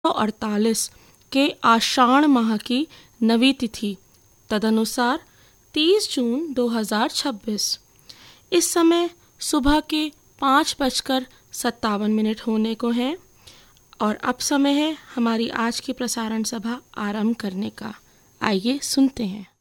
1948 के आषाढ़ माह की नवी तिथि तदनुसार 30 जून 2026। इस समय सुबह के 5:57 होने को हैं और अब समय है हमारी आज की प्रसारण सभा आरंभ करने का। आइए सुनते हैं।